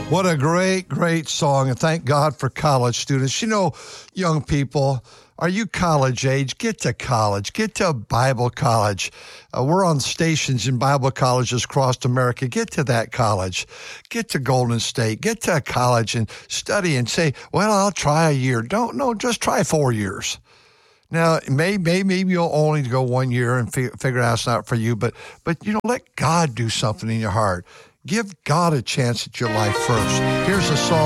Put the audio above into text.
What a great, great song, and thank God for college students. You know, young people, are you college age? Get to college. Get to Bible college. We're on stations in Bible colleges across America. Get to that college. Get to Golden State. Get to college and study and say, well, I'll try a year. Just try 4 years. Now, maybe you'll only go 1 year and figure out it's not for you, but let God do something in your heart. Give God a chance at your life first. Here's a song.